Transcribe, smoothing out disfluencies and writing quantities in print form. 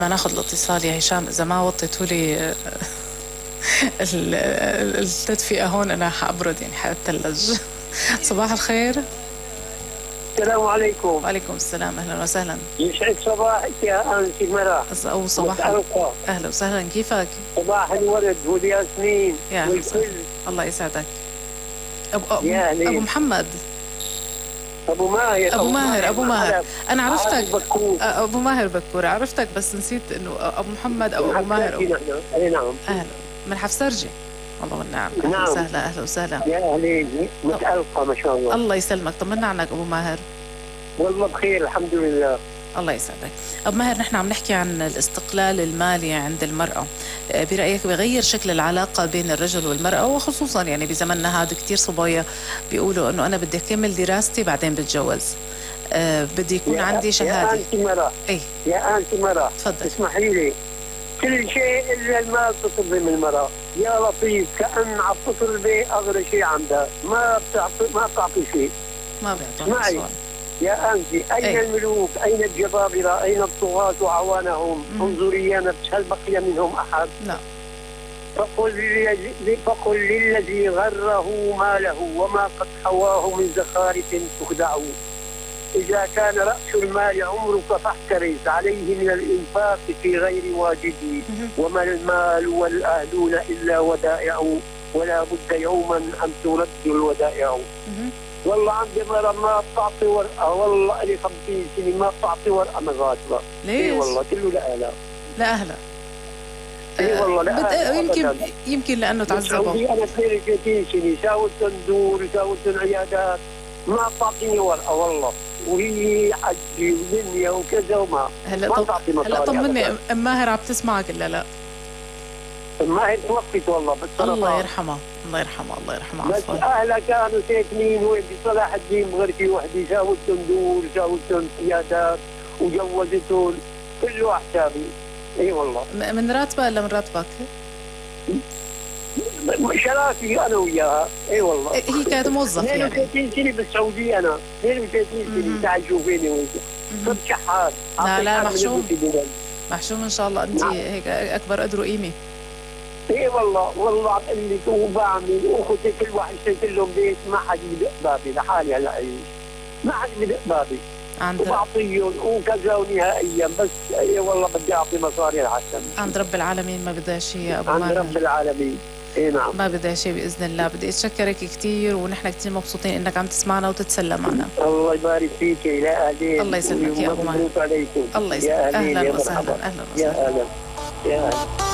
ما ناخذ الاتصال يا هشام، اذا ما وطيتوا لي التدفئة هون انا حابرد، يعني حاتثلج. صباح الخير. السلام عليكم. وعليكم السلام، اهلا وسهلا. يسعد صباحك يا انسي مرا. او صباح اهلا وسهلا، كيفك؟ صباح الورد والياسمين والفل. الله يسعدك. ابو محمد. ابو ماهر. ابو ماهر انا عرفتك. ابو ماهر بكور عرفتك، بس نسيت انه ابو محمد او ابو ماهر. اي نعم. اهلا من حفسرجي. والله والنعم. اهلا وسهلا. اهلا وسهلا يا اهلين، متألقة ما شاء الله. الله يسلمك، طمنا عنك ابو ماهر. والله بخير الحمد لله. الله يسعدك. أبو ماهر، نحن عم نحكي عن الاستقلال المالي عند المرأة. برأيك بغير شكل العلاقة بين الرجل والمرأة، وخصوصا يعني بزمننا هذا كتير صبايا بيقولوا أنه أنا بدي أكمل دراستي بعدين بتجوز، بدي يكون عندي شهادة. يا أنت مرأة. يا أنت مرأة. تفضل. اسمحي لي، كل شيء إلا المال تطلبي من المرأة. يا لطيف، كأن عم تطلبي أغلى شيء عندها، ما بتعطي شيء. ما بيعطوني. يا أنت، أين الملوك؟ أين الجبابرة؟ أين الطغاة وعوانهم؟ انظري أنا، هل بقي منهم أحد؟ لا. فقل للذي غره ماله وما قد حواه من زخارف تخدعه. إذا كان رأس المال عمرك فاحترز عليه من الإنفاق في غير واجبه، وما المال والأهلون إلا ودائع، ولا بد يوما أن ترد الودائع. والله عندي مرة ما بتعطي ورقة، والله لي 50 سنة ما بتعطي ورقة من راتبها. ليش؟ اي والله كله لأهلها. لأهلها. اي والله لأهلها. يمكن لأنه تعذبوا. أنا 32 سنة ساويت دور وساويت عيادات، ما بتعطيني ورقة والله، وهي حجي ودنيا وكذا وما ما بتعطي مصاري. هلا طمني، أم ماهر عم تسمعك ولا لا؟ ما هي توفت والله بالسرطان. الله يرحمها. الله يرحمها. الله يرحمها. بس اهلها كانوا ساكنين وين بصلاح الدين بغرفه وحده، ساوتهم دور، ساوتهم عيادات وجوزتهم، كله حسابي. اي والله. من راتبها ولا من راتبك؟ شراكي انا وياها. اي والله. هي كانت موظفه يعني. 32 سنه بالسعوديه انا، 32 سنه. تعال شوفيني وين صرت شحات. لا محشوم ان شاء الله. انت هيك اكبر قدر وقيمه. اي والله عم اقول لك وبعمل، واخوتي كل واحد اشتريت لهم بيت، ما حد بدق بابي لحالي هلا اعيش، ما حد بدق بابي وبعطيهم وكذا ونهائيا، بس اي والله بدي اعطي مصاري لحسن. عند رب العالمين ما بدها شيء يا ابو ماهر. عند رب العالمين. اي نعم. ما بدها شيء باذن الله. بدي اتشكرك كثير، ونحن كثير مبسوطين انك عم تسمعنا وتتسلى معنا. الله يبارك فيك يا اهلين. الله يسلمك يا ابو ماهر. عليكم. الله يسلمك. اهلا وسهلا. اهلا وسهلا. يا اهلا.